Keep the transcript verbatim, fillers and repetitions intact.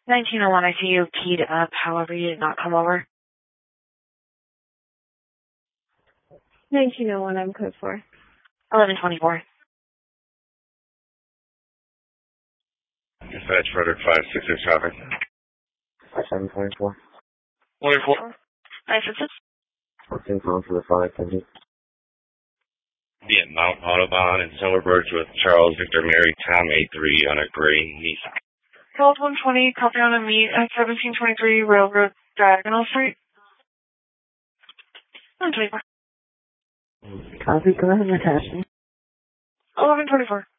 nineteen oh one, I see you keyed up, however you did not come over. nineteen oh one, I'm code four. eleven twenty-four. Dispatch Frederick five six six traffic. five seven twenty-four. twenty-four. nine six six. fourteen phone for the five fifty. Be at Mount Audubon in Silverbridge with Charles Victor Mary Tom eight three on a gray Nissan. twelve one twenty, copy on a meet at seventeen twenty-three Railroad Diagonal Street. eleven twenty-four. Copy, go ahead and attach me. eleven twenty-four.